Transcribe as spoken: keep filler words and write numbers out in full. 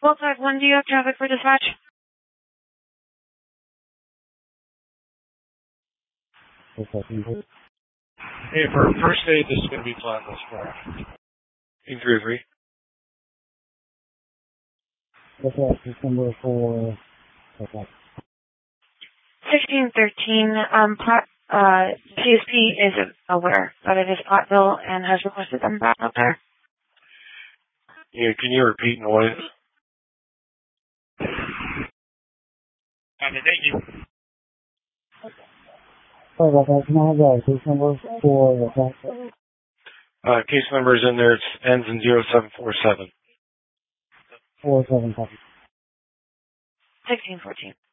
twelve five one, do you have traffic for dispatch? Hey, for first aid, this is going to be Flatbush, correct? eight three three. What's that? This number for... What's that? sixteen thirteen, um, Plat, uh, C S P is aware that it is Platteville and has requested them back up there. Yeah, can you repeat noise? Okay, thank you. Sorry about that. Can I have that case number for what's that? Uh, case number is in there. It ends in zero seven four seven. four seven seven. sixteen fourteen.